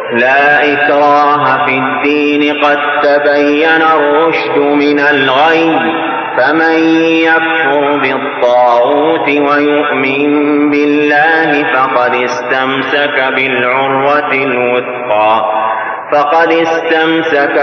لا إكراه في الدين قد تبين الرشد من الغي فمن يكفر بالطاغوت ويؤمن بالله فقد استمسك بالعروة الوثقى